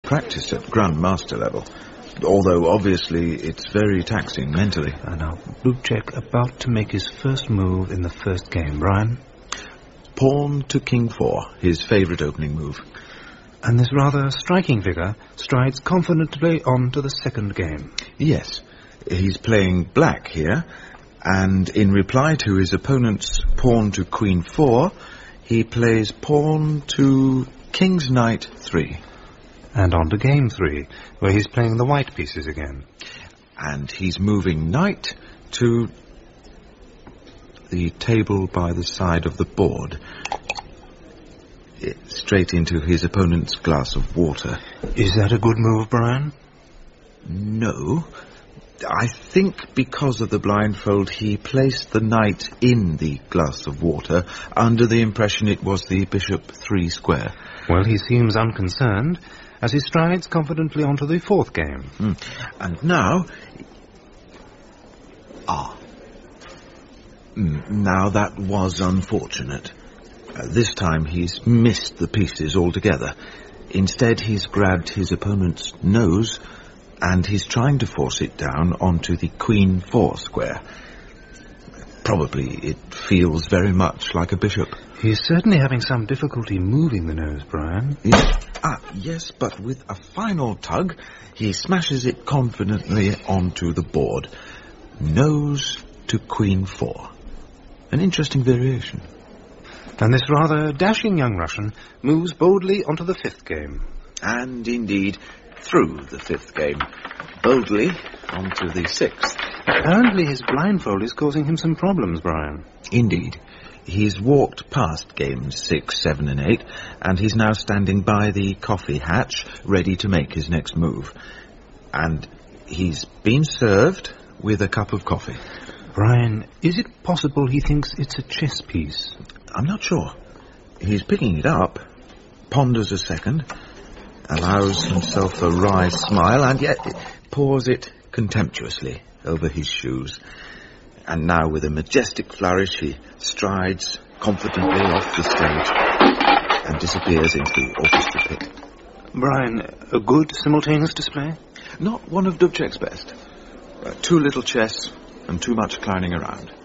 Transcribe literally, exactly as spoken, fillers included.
practice at Grandmaster level, although obviously it's very taxing mentally. And now Dubček about to make his first move in the first game. Brian? Pawn to king four, his favourite opening move. And this rather striking figure strides confidently on to the second game. Yes, he's playing black here, and in reply to his opponent's pawn to queen four, he plays pawn to king's knight three. And on to game three, where he's playing the white pieces again. And he's moving knight to the table by the side of the board, straight into his opponent's glass of water. Is that a good move, Brian? No. I think because of the blindfold, he placed the knight in the glass of water under the impression it was the bishop three square. Well, he seems unconcerned as he strides confidently onto the fourth game. Mm. And now... Ah. Mm, now that was unfortunate. Uh, this time he's missed the pieces altogether. Instead, he's grabbed his opponent's nose and he's trying to force it down onto the queen four square. Probably it feels very much like a bishop. He's certainly having some difficulty moving the nose, Brian. Yes. Ah, yes, but with a final tug, he smashes it confidently onto the board. Nose to queen four. An interesting variation. And this rather dashing young Russian moves boldly onto the fifth game. And indeed, through the fifth game. Boldly onto the sixth. Apparently his blindfold is causing him some problems, Brian. Indeed. He's walked past games six, seven and eight, and he's now standing by the coffee hatch, ready to make his next move. And he's been served with a cup of coffee. Brian, is it possible he thinks it's a chess piece? I'm not sure. He's picking it up, ponders a second, allows himself a wry smile, and yet pours it contemptuously over his shoes. And now, with a majestic flourish, he strides confidently off the stage and disappears into the orchestra pit. Brian, a good simultaneous display? Not one of Dubček's best. Uh, too little chess and too much clowning around.